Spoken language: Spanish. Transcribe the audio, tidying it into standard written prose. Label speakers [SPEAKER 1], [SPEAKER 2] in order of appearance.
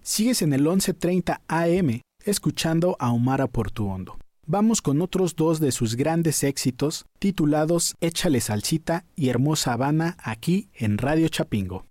[SPEAKER 1] Sigues en el 11:30 AM, escuchando a Omar Portuondo. Vamos con otros dos de sus grandes éxitos, titulados Échale Salsita y Hermosa Habana, aquí en Radio Chapingo.